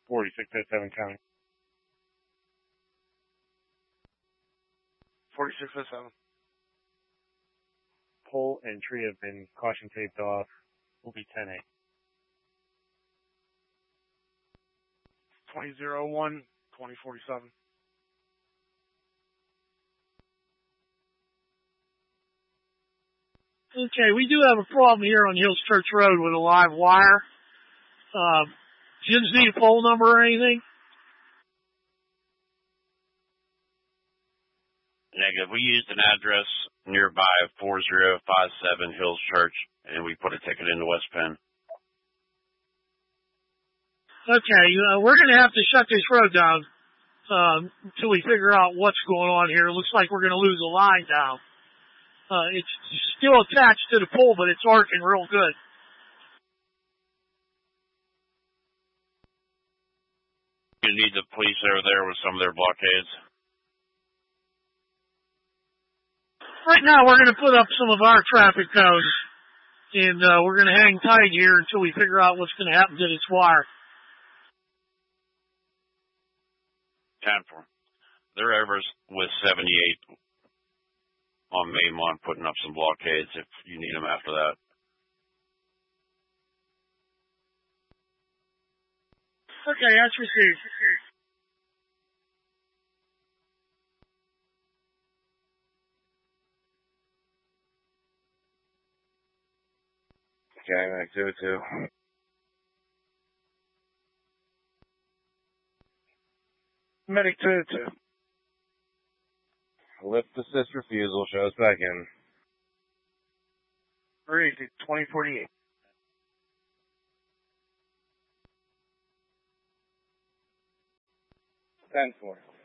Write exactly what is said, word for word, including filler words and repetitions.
forty-six oh seven County. forty-six oh seven. Pole and tree have been caution taped off. Will be ten eight. twenty oh one, twenty forty-seven. Okay, we do have a problem here on Hills Church Road with a live wire. Uh, do you see a pole number or anything? Negative. We used an address nearby of four oh five seven Hills Church, and we put a ticket into West Penn. Okay, uh, we're going to have to shut this road down um, until we figure out what's going on here. It looks like we're going to lose a line down. Uh, it's still attached to the pole, but it's arcing real good. You need the police over there with some of their blockades. Right now, we're going to put up some of our traffic cones, and uh, we're going to hang tight here until we figure out what's going to happen to this wire. Ten for They're over with seventy-eight on Maymont putting up some blockades if you need them after that. Okay, that's received. Okay, Max two oh two. Medic two oh two. Lift assist refusal, show us back in. Ready to twenty forty-eight. ten four.